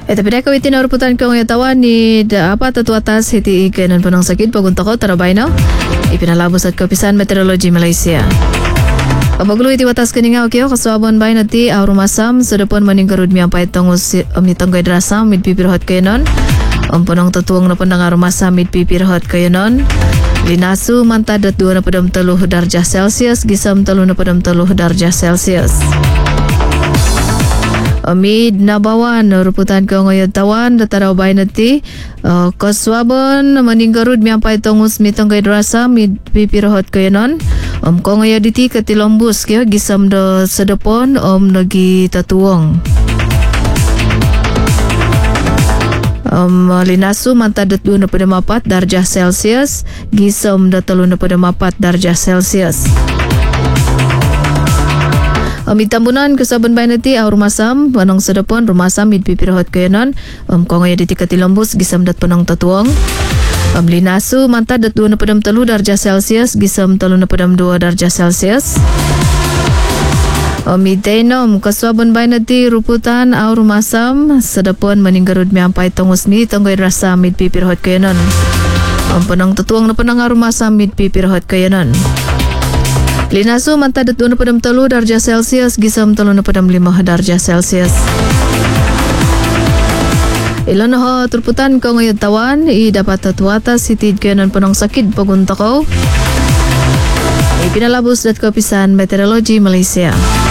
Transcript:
Tapi dah kawin ruputan ko ngayon tawan ni apa tatu atas hiti ikanan punong sakit pagunta ko tarabay no ipinalabos at Kapisan Meteorology Malaysia. Pabaglo iti watas kaninga okay kaswabon bay nati aurumasam sedepon maningkarud mi ampay tongos omnitonggoy drasam mid pipirhot kayo non punong tatuang na pandang arumasam mid pipirhot kayo non linasu mantadat 2 na padam 3 darjah Celsius gisam 3 na padam 3 darjah Celsius. Amid nabawan ruputan ko ngayon tawan dataraw bay nati kaswabon maningkarud mi ampay tongos mitonggoy drasa mid pipirhot kayo non ko ngayon diti katilombus kaya gisam do sedepon nagi tatuong linasu mantadat 2 na padam 4 darjah Celsius gisam do 3 na padam 4 darjah Celsius. Mitambunan kasabon bay nati rumasam wanang sedepon rumasam mid pipirhot kayo non ko ngayon diti katilombus gisam dat panang tatuong linasu mantadat 2 na padam 3 darjah Celsius gisam 3 na padam 2 darjah Celsius. Midainom kaswabon bay nati ruputan rumasam sedepon maninggarud mi ampay tongos mi tonggoy rasa mid pipirhot kayo non panang tatuong na panang rumasam mid pipirhot kayo non linasu mantadat 2 na padam 3 darjah Celsius gisam 3 na padam 5 darjah Celsius. Ilan na ho turputan ko ngayon tawan dapat tatuata sitid kayo ng panong sakit pagunta ko ipinalabos dat Kapisan Meteorology Malaysia.